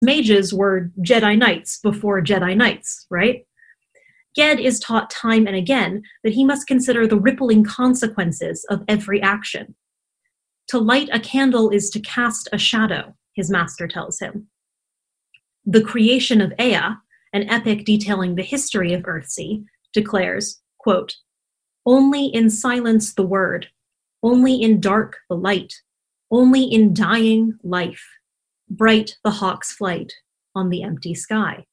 mages were Jedi Knights before Jedi Knights, right? Ged is taught time and again that he must consider the rippling consequences of every action. To light a candle is to cast a shadow, his master tells him. The creation of Ea, an epic detailing the history of Earthsea, declares, quote, "Only in silence the word, only in dark the light, only in dying life, bright the hawk's flight on the empty sky."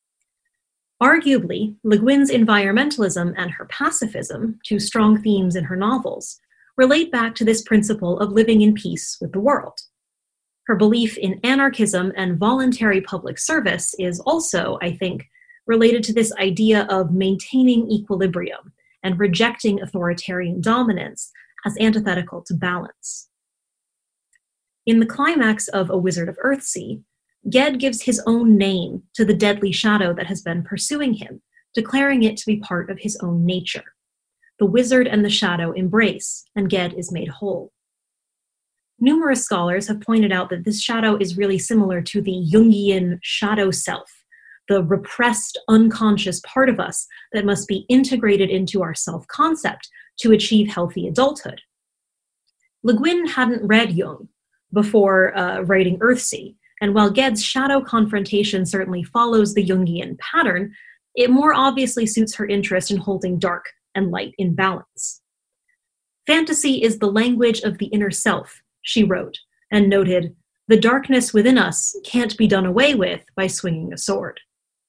Arguably, Le Guin's environmentalism and her pacifism, two strong themes in her novels, relate back to this principle of living in peace with the world. Her belief in anarchism and voluntary public service is also, I think, related to this idea of maintaining equilibrium and rejecting authoritarian dominance as antithetical to balance. In the climax of A Wizard of Earthsea, Ged gives his own name to the deadly shadow that has been pursuing him, declaring it to be part of his own nature. The wizard and the shadow embrace, and Ged is made whole. Numerous scholars have pointed out that this shadow is really similar to the Jungian shadow self, the repressed, unconscious part of us that must be integrated into our self-concept to achieve healthy adulthood. Le Guin hadn't read Jung before writing Earthsea, and while Ged's shadow confrontation certainly follows the Jungian pattern, it more obviously suits her interest in holding dark and light in balance. "Fantasy is the language of the inner self," she wrote, and noted, "The darkness within us can't be done away with by swinging a sword."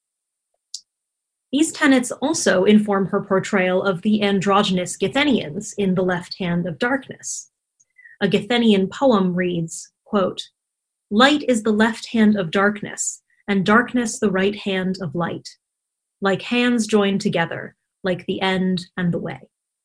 These tenets also inform her portrayal of the androgynous Githenians in The Left Hand of Darkness. A Githenian poem reads, quote, "Light is the left hand of darkness, and darkness the right hand of light. Like hands joined together, like the end and the way."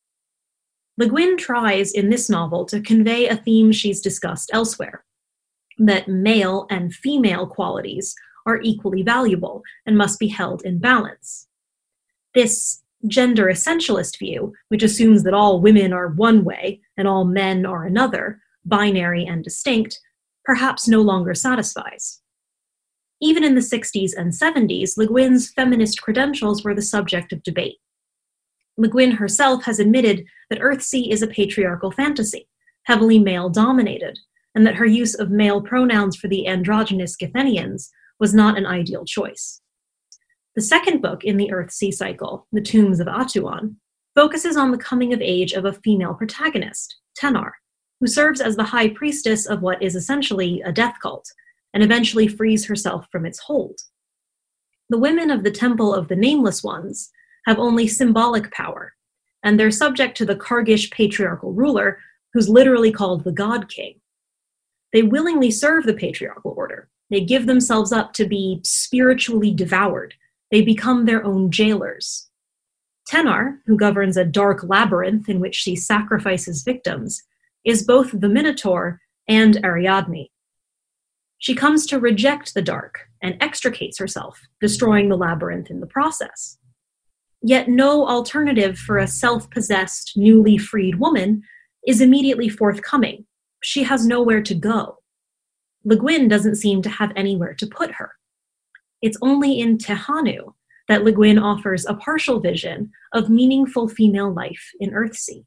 Le Guin tries in this novel to convey a theme she's discussed elsewhere, that male and female qualities are equally valuable and must be held in balance. This gender essentialist view, which assumes that all women are one way and all men are another, binary and distinct, perhaps no longer satisfies. Even in the 60s and 70s, Le Guin's feminist credentials were the subject of debate. Le Guin herself has admitted that Earthsea is a patriarchal fantasy, heavily male-dominated, and that her use of male pronouns for the androgynous Githenians was not an ideal choice. The second book in the Earthsea cycle, The Tombs of Atuan, focuses on the coming of age of a female protagonist, Tenar, who serves as the high priestess of what is essentially a death cult, and eventually frees herself from its hold. The women of the Temple of the Nameless Ones have only symbolic power, and they're subject to the Kargish patriarchal ruler, who's literally called the God King. They willingly serve the patriarchal order. They give themselves up to be spiritually devoured. They become their own jailers. Tenar, who governs a dark labyrinth in which she sacrifices victims, is both the Minotaur and Ariadne. She comes to reject the dark and extricates herself, destroying the labyrinth in the process. Yet no alternative for a self-possessed, newly freed woman is immediately forthcoming. She has nowhere to go. Le Guin doesn't seem to have anywhere to put her. It's only in Tehanu that Le Guin offers a partial vision of meaningful female life in Earthsea.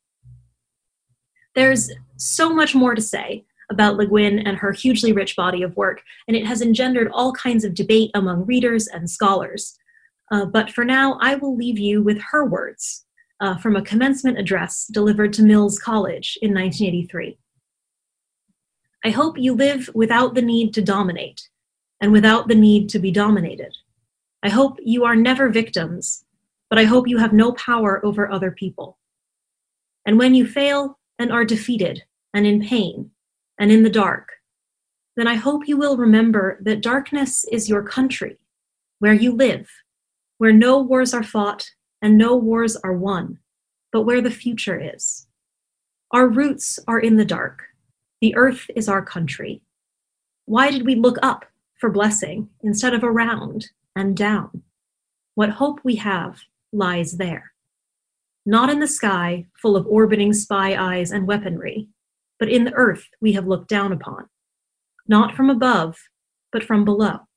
There's so much more to say about Le Guin and her hugely rich body of work, and it has engendered all kinds of debate among readers and scholars. But for now, I will leave you with her words from a commencement address delivered to Mills College in 1983. "I hope you live without the need to dominate, and without the need to be dominated. I hope you are never victims, but I hope you have no power over other people. And when you fail and are defeated and in pain and in the dark, then I hope you will remember that darkness is your country, where you live, where no wars are fought and no wars are won, but where the future is. Our roots are in the dark. The earth is our country. Why did we look up for blessing instead of around and down? What hope we have lies there. Not in the sky, full of orbiting spy eyes and weaponry, but in the earth we have looked down upon. Not from above, but from below.